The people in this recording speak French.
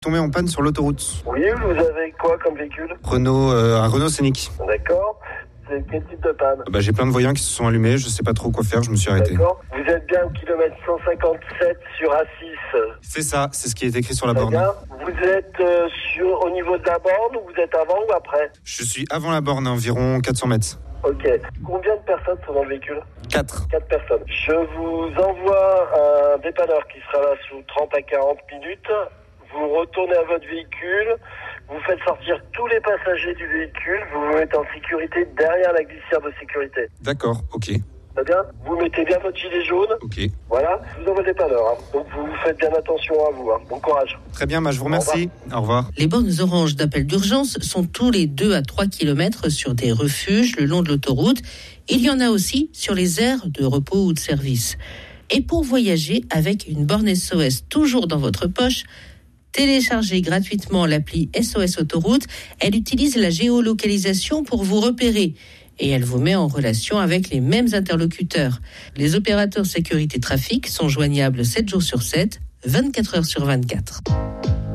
Tombé en panne sur l'autoroute. Oui, vous avez quoi comme véhicule ? Un Renault Scénic. D'accord. C'est quel type de panne ? J'ai plein de voyants qui se sont allumés, je sais pas trop quoi faire, je me suis arrêté. D'accord. Vous êtes bien au kilomètre 157 sur A6. C'est ça, c'est ce qui est écrit sur la Très borne. bien. Vous êtes au niveau de la borne ou vous êtes avant ou après ? Je suis avant la borne, environ 400 mètres. Ok. Combien de personnes sont dans le véhicule ? 4. 4 personnes. Je vous envoie un dépanneur qui sera là sous 30 à 40 minutes. Vous retournez à votre véhicule, vous faites sortir tous les passagers du véhicule, vous vous mettez en sécurité derrière la glissière de sécurité. D'accord, ok. Très bien. Vous mettez bien votre gilet jaune. Ok. Voilà, je vous envoie le dépanneur. Donc vous faites bien attention à vous. Bon courage. Très bien, je vous remercie. Au revoir. Les bornes oranges d'appel d'urgence sont tous les 2 à 3 km sur des refuges le long de l'autoroute. Il y en a aussi sur les aires de repos ou de service. Et pour voyager avec une borne SOS toujours dans votre poche, téléchargez gratuitement l'appli SOS Autoroute. Elle utilise la géolocalisation pour vous repérer et elle vous met en relation avec les mêmes interlocuteurs. Les opérateurs sécurité trafic sont joignables 7 jours sur 7, 24 heures sur 24.